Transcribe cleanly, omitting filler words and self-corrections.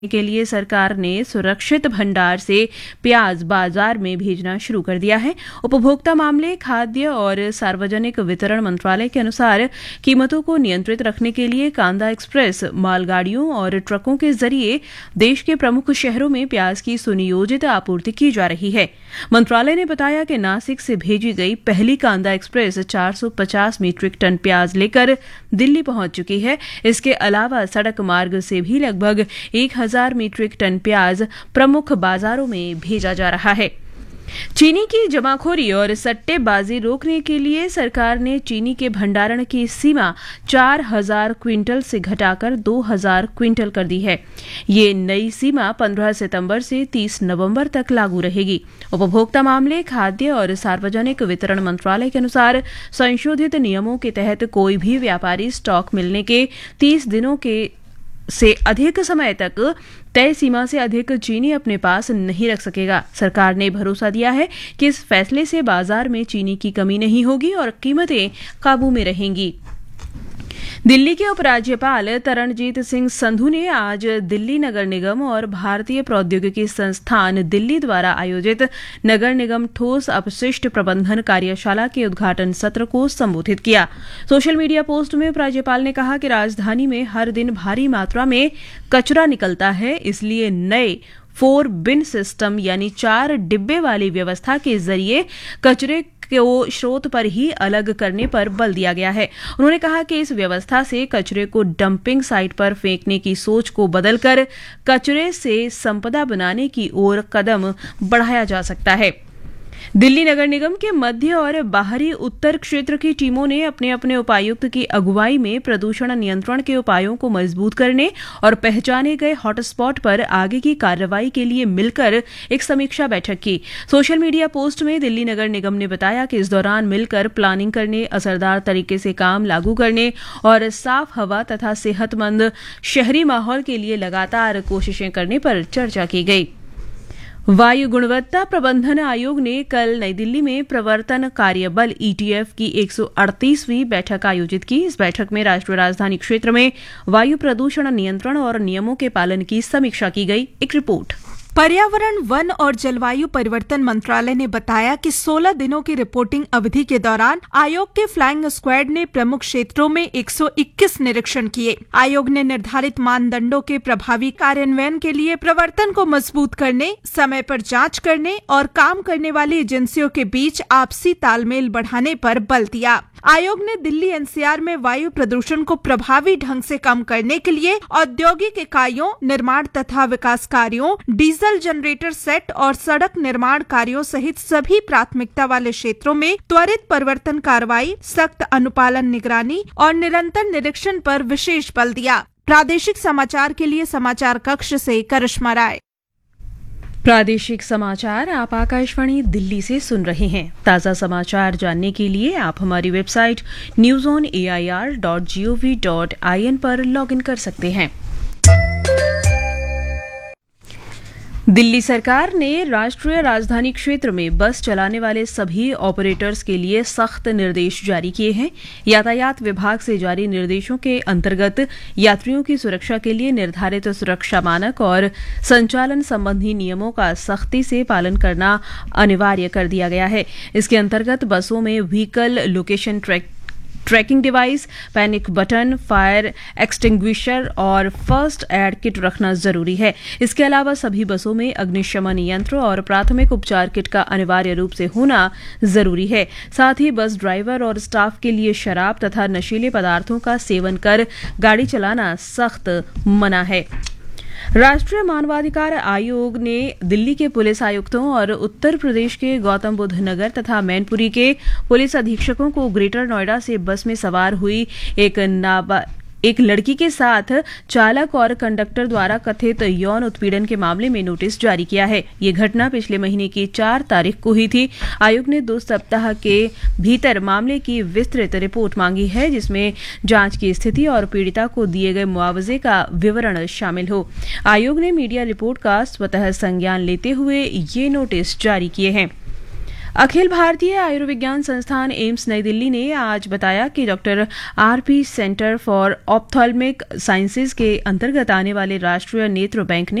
के लिए सरकार ने सुरक्षित भंडार से प्याज बाजार में भेजना शुरू कर दिया है। उपभोक्ता मामले, खाद्य और सार्वजनिक वितरण मंत्रालय के अनुसार कीमतों को नियंत्रित रखने के लिए कांदा एक्सप्रेस मालगाड़ियों और ट्रकों के जरिए देश के प्रमुख शहरों में प्याज की सुनियोजित आपूर्ति की जा रही है। मंत्रालय ने बताया कि नासिक से भेजी गई पहली कांदा एक्सप्रेस 450 मीट्रिक टन प्याज लेकर दिल्ली पहुंच चुकी है। इसके अलावा सड़क मार्ग से भी लगभग 1000 मीट्रिक टन प्याज प्रमुख बाजारों में भेजा जा रहा है। चीनी की जमाखोरी और सट्टेबाजी रोकने के लिए सरकार ने चीनी के भंडारण की सीमा 4000 क्विंटल से घटाकर 2000 क्विंटल कर दी है। ये नई सीमा 15 सितंबर से 30 नवंबर तक लागू रहेगी। उपभोक्ता मामले, खाद्य और सार्वजनिक वितरण मंत्रालय के अनुसार संशोधित नियमों के तहत कोई भी व्यापारी स्टॉक मिलने के 30 दिनों से अधिक समय तक तय सीमा से अधिक चीनी अपने पास नहीं रख सकेगा। सरकार ने भरोसा दिया है कि इस फैसले से बाजार में चीनी की कमी नहीं होगी और कीमतें काबू में रहेंगी। दिल्ली के उपराज्यपाल तरणजीत सिंह संधू ने आज दिल्ली नगर निगम और भारतीय प्रौद्योगिकी संस्थान दिल्ली द्वारा आयोजित नगर निगम ठोस अपशिष्ट प्रबंधन कार्यशाला के उद्घाटन सत्र को संबोधित किया। सोशल मीडिया पोस्ट में उपराज्यपाल ने कहा कि राजधानी में हर दिन भारी मात्रा में कचरा निकलता है, इसलिए नए 4 बिन सिस्टम यानी 4 डिब्बे वाली व्यवस्था के जरिए कचरे को स्रोत पर ही अलग करने पर बल दिया गया है। उन्होंने कहा कि इस व्यवस्था से कचरे को डंपिंग साइट पर फेंकने की सोच को बदलकर कचरे से संपदा बनाने की ओर कदम बढ़ाया जा सकता है। दिल्ली नगर निगम के मध्य और बाहरी उत्तर क्षेत्र की टीमों ने अपने अपने उपायुक्त की अगुवाई में प्रदूषण नियंत्रण के उपायों को मजबूत करने और पहचाने गए हॉटस्पॉट पर आगे की कार्रवाई के लिए मिलकर एक समीक्षा बैठक की। सोशल मीडिया पोस्ट में दिल्ली नगर निगम ने बताया कि इस दौरान मिलकर प्लानिंग करने, असरदार तरीके से काम लागू करने और साफ हवा तथा सेहतमंद शहरी माहौल के लिए लगातार कोशिशें करने पर चर्चा की गई। वायु गुणवत्ता प्रबंधन आयोग ने कल नई दिल्ली में प्रवर्तन कार्यबल ईटीएफ की 138वीं बैठक आयोजित की। इस बैठक में राष्ट्रीय राजधानी क्षेत्र में वायु प्रदूषण नियंत्रण और नियमों के पालन की समीक्षा की गई। एक रिपोर्ट। पर्यावरण, वन और जलवायु परिवर्तन मंत्रालय ने बताया कि 16 दिनों की रिपोर्टिंग अवधि के दौरान आयोग के फ्लाइंग स्क्वाड ने प्रमुख क्षेत्रों में 121 निरीक्षण किए। आयोग ने निर्धारित मानदंडों के प्रभावी कार्यान्वयन के लिए प्रवर्तन को मजबूत करने, समय पर जांच करने और काम करने वाली एजेंसियों के बीच आपसी तालमेल बढ़ाने पर बल दिया। आयोग ने दिल्ली एनसीआर में वायु प्रदूषण को प्रभावी ढंग से कम करने के लिए औद्योगिक इकाइयों, निर्माण तथा विकास कार्यों, डीजल जनरेटर सेट और सड़क निर्माण कार्यों सहित सभी प्राथमिकता वाले क्षेत्रों में त्वरित परिवर्तन कार्रवाई, सख्त अनुपालन निगरानी और निरंतर निरीक्षण पर विशेष बल दिया। प्रादेशिक समाचार के लिए समाचार कक्ष से करिश्मा राय। प्रादेशिक समाचार आप आकाशवाणी दिल्ली से सुन रहे हैं। ताज़ा समाचार जानने के लिए आप हमारी वेबसाइट newsonair.gov.in पर लॉगिन कर सकते हैं। दिल्ली सरकार ने राष्ट्रीय राजधानी क्षेत्र में बस चलाने वाले सभी ऑपरेटर्स के लिए सख्त निर्देश जारी किए हैं। यातायात विभाग से जारी निर्देशों के अंतर्गत यात्रियों की सुरक्षा के लिए निर्धारित सुरक्षा मानक और संचालन संबंधी नियमों का सख्ती से पालन करना अनिवार्य कर दिया गया है। इसके अंतर्गत बसों में vehicle location tracking device, panic button, fire extinguisher और फर्स्ट एड किट रखना जरूरी है। इसके अलावा सभी बसों में अग्निशमन यंत्र और प्राथमिक उपचार किट का अनिवार्य रूप से होना जरूरी है। साथ ही बस ड्राइवर और स्टाफ के लिए शराब तथा नशीले पदार्थों का सेवन कर गाड़ी चलाना सख्त मना है। राष्ट्रीय मानवाधिकार आयोग ने दिल्ली के पुलिस आयुक्तों और उत्तर प्रदेश के गौतम बुद्ध नगर तथा मैनपुरी के पुलिस अधीक्षकों को ग्रेटर नोएडा से बस में सवार हुई एक लड़की के साथ चालक और कंडक्टर द्वारा कथित यौन उत्पीड़न के मामले में नोटिस जारी किया है। ये घटना पिछले महीने की 4 तारीख को हुई थी। आयोग ने 2 सप्ताह के भीतर मामले की विस्तृत रिपोर्ट मांगी है, जिसमें जांच की स्थिति और पीड़िता को दिए गए मुआवजे का विवरण शामिल हो। आयोग ने मीडिया रिपोर्ट का स्वतः संज्ञान लेते हुए ये नोटिस जारी किए हैं। अखिल भारतीय आयुर्विज्ञान संस्थान एम्स नई दिल्ली ने आज बताया कि doctor RP centre for ophthalmic sciences के अंतर्गत आने वाले राष्ट्रीय नेत्र बैंक ने